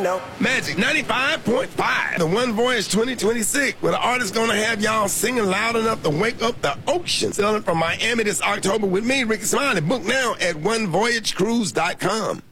know. Magic 95.5, the One Voyage 2026, where the artist gonna have y'all singing loud enough to wake up the ocean. Sailing from Miami this October with me, Ricky Smiley. Book now at onevoyagecruise.com.